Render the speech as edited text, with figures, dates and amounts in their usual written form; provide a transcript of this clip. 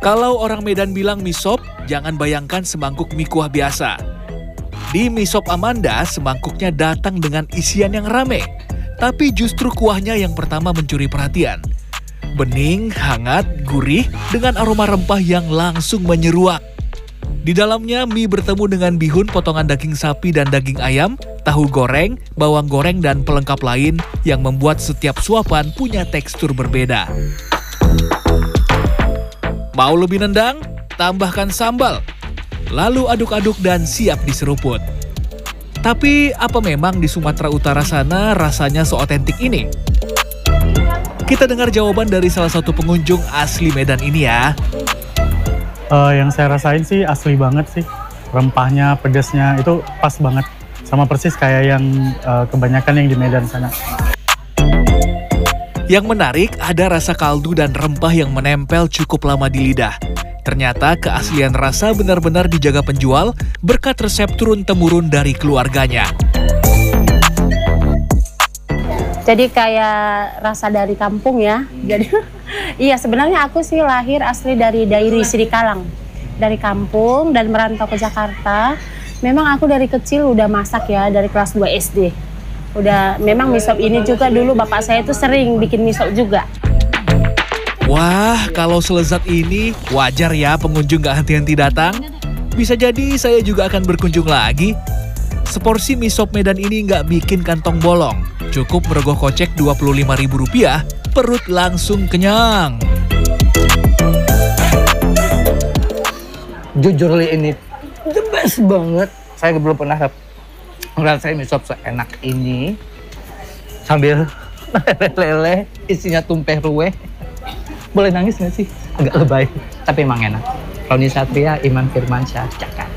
Kalau orang Medan bilang mie sop, jangan bayangkan semangkuk mie kuah biasa. Di mie sop Amanda, semangkuknya datang dengan isian yang rame. Tapi justru kuahnya yang pertama mencuri perhatian. Bening, hangat, gurih, dengan aroma rempah yang langsung menyeruak. Di dalamnya mie bertemu dengan bihun potongan daging sapi dan daging ayam, tahu goreng, bawang goreng, dan pelengkap lain yang membuat setiap suapan punya tekstur berbeda. Mau lebih nendang? Tambahkan sambal. Lalu aduk-aduk dan siap diseruput. Tapi apa memang di Sumatera Utara sana rasanya seotentik ini? Kita dengar jawaban dari salah satu pengunjung asli Medan ini ya. Yang saya rasain sih asli banget sih. Rempahnya, pedasnya itu pas banget. Sama persis kayak yang kebanyakan yang di Medan sana. Yang menarik, ada rasa kaldu dan rempah yang menempel cukup lama di lidah. Ternyata keaslian rasa benar-benar dijaga penjual berkat resep turun-temurun dari keluarganya. Jadi kayak rasa dari kampung ya. Jadi iya, sebenarnya aku sih lahir asli dari Dairi Sidikalang. Dari kampung dan merantau ke Jakarta. Memang aku dari kecil udah masak ya, dari kelas 2 SD. Memang mie sop ini juga dulu bapak saya itu sering bikin mie sop juga. Wah, kalau selezat ini wajar ya pengunjung gak henti-henti datang. Bisa jadi saya juga akan berkunjung lagi. Seporsi mie sop Medan ini nggak bikin kantong bolong. Cukup merogoh kocek Rp25.000, perut langsung kenyang. Jujur Li, ini the best banget. Saya belum pernah ngerasain mie sop seenak ini. Sambil lele, isinya tumpeh ruweh. Boleh nangis nggak sih? Agak lebay, tapi emang enak. Roni Satria, Iman Firmansyah, Jakarta.